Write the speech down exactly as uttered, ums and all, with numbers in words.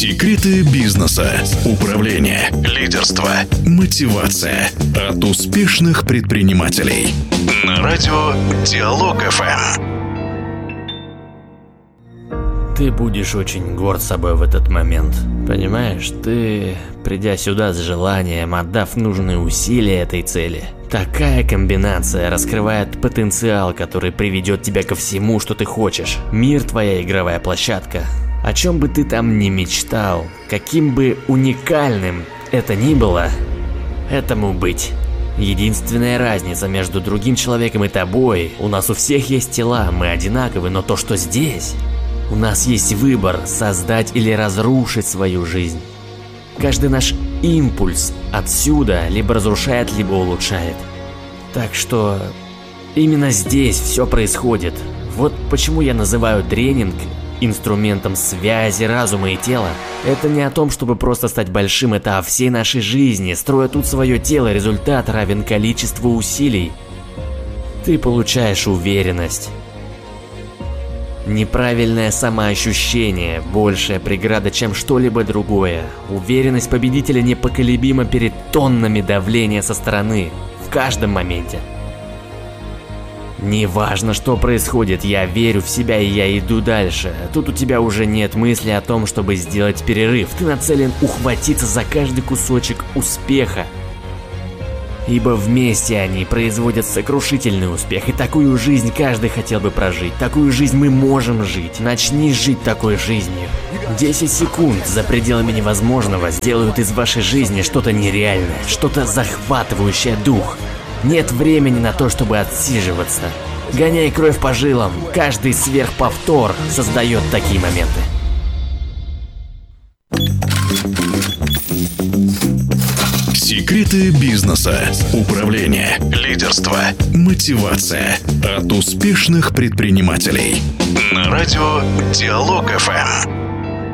Секреты бизнеса, управления, лидерства, мотивация от успешных предпринимателей. На радио Диалог эф эм. Ты будешь очень горд собой в этот момент. Понимаешь, ты, придя сюда с желанием, отдав нужные усилия этой цели, такая комбинация раскрывает потенциал, который приведет тебя ко всему, что ты хочешь. Мир — твоя игровая площадка. О чем бы ты там ни мечтал, каким бы уникальным это ни было, этому быть. Единственная разница между другим человеком и тобой: у нас у всех есть тела, мы одинаковы, но то, что здесь, у нас есть выбор — создать или разрушить свою жизнь. Каждый наш импульс отсюда либо разрушает, либо улучшает. Так что именно здесь все происходит. Вот почему я называю тренинг инструментом связи разума и тела. Это не о том, чтобы просто стать большим, это о всей нашей жизни. Строя тут свое тело, результат равен количеству усилий. Ты получаешь уверенность. Неправильное самоощущение – большая преграда, чем что-либо другое. Уверенность победителя непоколебима перед тоннами давления со стороны, в каждом моменте. Неважно, что происходит, я верю в себя и я иду дальше. Тут у тебя уже нет мысли о том, чтобы сделать перерыв. Ты нацелен ухватиться за каждый кусочек успеха. Ибо вместе они производят сокрушительный успех, и такую жизнь каждый хотел бы прожить. Такую жизнь мы можем жить. Начни жить такой жизнью. десять секунд за пределами невозможного сделают из вашей жизни что-то нереальное, что-то захватывающее дух. Нет времени на то, чтобы отсиживаться. Гоняй кровь по жилам. Каждый сверхповтор создает такие моменты. Секреты бизнеса, управления, лидерства, мотивация от успешных предпринимателей. На радио Диалог эф эм.